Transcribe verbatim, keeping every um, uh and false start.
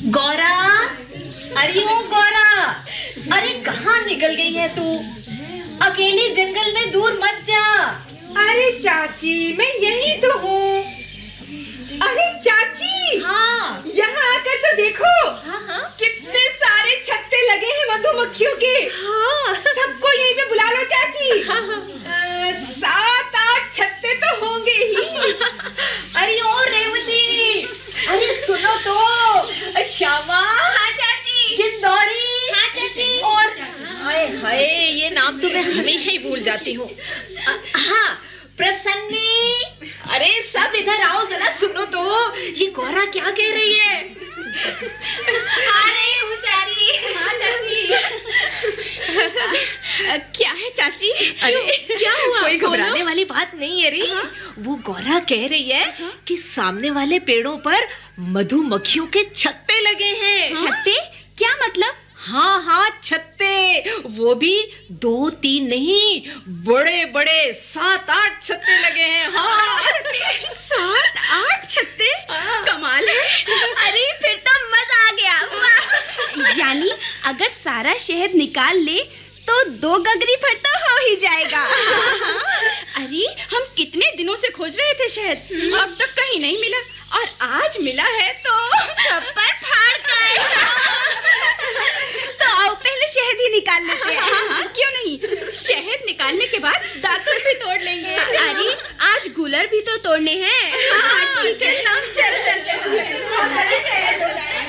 गौरा, अरे ओ गौरा, अरे कहाँ निकल गई है तू? अकेली जंगल में दूर मत जा। अरे चाची, मैं यही तो हूँ। अरे चाची, हाँ, यहाँ आकर तो देखो। हाँ हाँ, कितने सारे छत्ते लगे हैं मधुमक्खियों के। हाँ, सबको यहीं पे बुला लो चाची। हाँ, हाँ। आ, सात आठ छत्ते तो होंगे ही। अरे ओ रेवती, अरे सुनो तो, श्यामा। हाँ चाची। गिंदौरी। हाँ चाची। और हाय हाय, ये नाम तो मैं हमेशा ही भूल जाती हूँ। हाँ, प्रसन्नी। अरे सब इधर आओ, जरा सुनो तो, ये गौरा क्या कह रही है? आ रही हूँ चाची। हाँ चाची। क्या है चाची? अरे क्या हुआ? कोई घबराने वाली बात नहीं है री। हाँ? वो गौरा कह रही है हाँ? कि सामने वाले पेड़ों पर मधुमक्खियों के छत्ते लगे हैं। हाँ? छत्ते? क्या मतलब? हाँ हाँ, छत्ते। वो भी दो तीन नहीं, बड़े बड़े सात आठ छत्ते लगे हैं। हाँ, सात आठ छत्ते? कमाल है। अरे फिर तो मजा आ गया। वाह। यानी अगर सारा शहद निकाल ले तो दो गगरी भर तो हो ही जाएगा। अरे हम कितने दिनों से खोज रहे थे शहद, अब तक कहीं नहीं मिला, और आज मिला है तो छप्पर फाड़ कर। तो आओ पहले शहद ही निकाल लेते हैं। हाँ, हाँ, क्यों नहीं? शहद निकालने के बाद दातुन भी तोड़ लेंगे। अरे आज गुलर भी तो तोड़ने हैं। हाँ, ठीक है ना, चल चल चल।